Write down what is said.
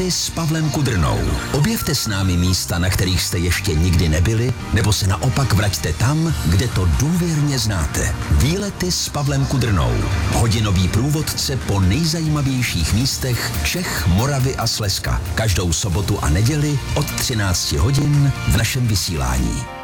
Výlety s Pavlem Kudrnou. Objevte s námi místa, na kterých jste ještě nikdy nebyli, nebo se naopak vraťte tam, kde to důvěrně znáte. Výlety s Pavlem Kudrnou. Hodinový průvodce po nejzajímavějších místech Čech, Moravy a Slezska. Každou sobotu a neděli od 13 hodin v našem vysílání.